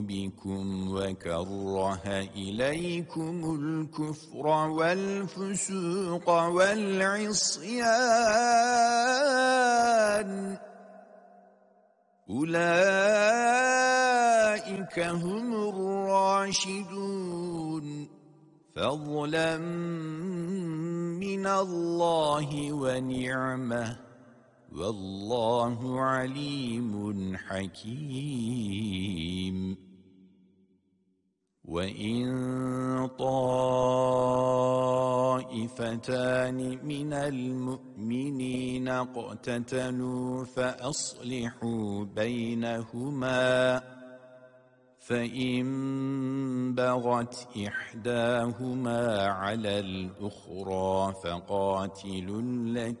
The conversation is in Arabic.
بكم وكره إليكم الكفر والفسوق والعصيان أولئك هم الراشدون فضلا من الله ونعمة والله عليم حكيم وإن طائفتان من المؤمنين اقتتلوا فأصلحوا بينهما فإن بغت إحداهما على الأخرى فقاتلوا التي